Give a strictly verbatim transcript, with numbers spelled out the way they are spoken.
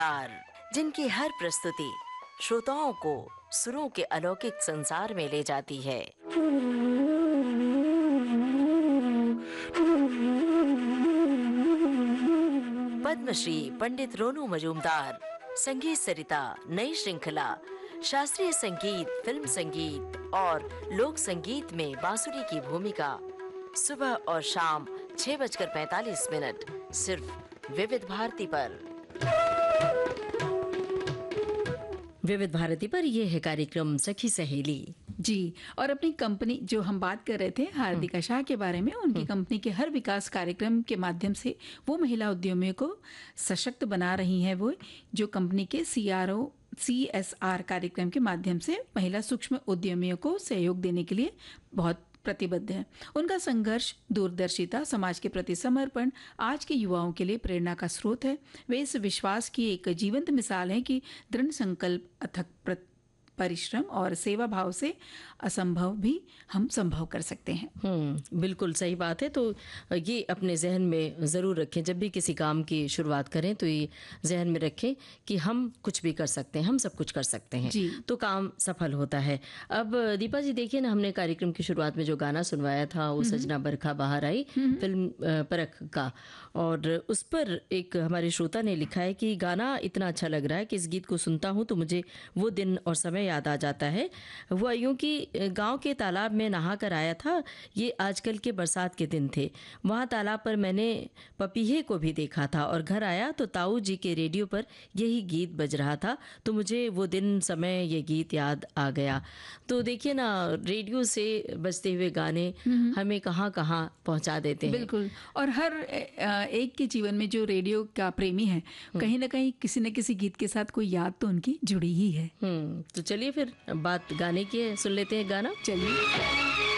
तार, जिनकी हर प्रस्तुति श्रोताओं को सुरों के अलौकिक संसार में ले जाती है। पद्मश्री पंडित रोनू मजूमदार संगीत सरिता नई श्रृंखला शास्त्रीय संगीत, फिल्म संगीत और लोक संगीत में बांसुरी की भूमिका, सुबह और शाम छह बजकर पैंतालीस मिनट सिर्फ विविध भारती पर। विविध भारती पर यह है कार्यक्रम सखी सहेली जी। और अपनी कंपनी, जो हम बात कर रहे थे हार्दिका शाह के बारे में, उनकी कंपनी के हर विकास कार्यक्रम के माध्यम से वो महिला उद्यमियों को सशक्त बना रही हैं। वो जो कंपनी के C R O C S R कार्यक्रम के माध्यम से महिला सूक्ष्म उद्यमियों को सहयोग देने के लिए बहुत प्रतिबद्ध है। उनका संघर्ष, दूरदर्शिता, समाज के प्रति समर्पण आज के युवाओं के लिए प्रेरणा का स्रोत है। वे इस विश्वास की एक जीवंत मिसाल है कि दृढ़ संकल्प, अथक परिश्रम और सेवा भाव से असंभव भी हम संभव कर सकते हैं। हम्म बिल्कुल सही बात है। तो ये अपने जहन में ज़रूर रखें, जब भी किसी काम की शुरुआत करें तो ये जहन में रखें कि हम कुछ भी कर सकते हैं, हम सब कुछ कर सकते हैं, तो काम सफल होता है। अब दीपा जी देखिए ना, हमने कार्यक्रम की शुरुआत में जो गाना सुनवाया था वो सजना बरखा बाहर आई फिल्म परख का, और उस पर एक हमारे श्रोता ने लिखा है कि गाना इतना अच्छा लग रहा है कि इस गीत को सुनता हूँ तो मुझे वो दिन और समय याद आ जाता है। हुआ यूं कि गांव के तालाब में नहा कर आया था। ये आजकल के बरसात के दिन थे। वहां तालाब पर मैंने पपीहे को भी देखा था और घर आया तो ताऊ जी के रेडियो पर यही गीत बज रहा था, तो मुझे वो दिन, समय, ये गीत याद आ गया। तो देखिए ना, रेडियो से बजते हुए गाने हमें कहाँ कहाँ पहुंचा देते हैं। बिल्कुल। और हर एक के जीवन में जो रेडियो का प्रेमी है, कहीं ना कहीं किसी न किसी गीत के साथ कोई याद तो उनकी जुड़ी ही है। हम्म तो चलिए फिर बात गाने की है, सुन लेते हैं गाना। चलिए।